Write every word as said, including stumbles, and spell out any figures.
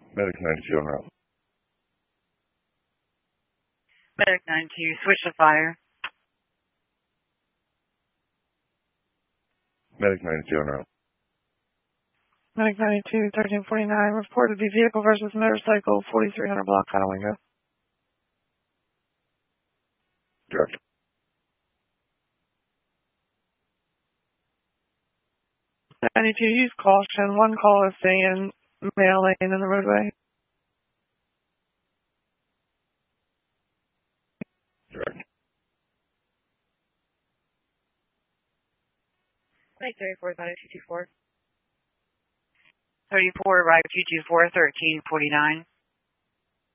Medic ninety-two on route. Medic ninety-two, switch to fire. Medic ninety-two on route. Medic ninety-two, thirteen forty-nine, reported to be vehicle versus motorcycle, forty-three hundred block Catalingo. Direct. ninety-two, use caution. One call is staying in mail lane in the roadway. Direct. Medic thirty-four, about two two four. thirty-four, arrive two two four, thirteen forty-nine.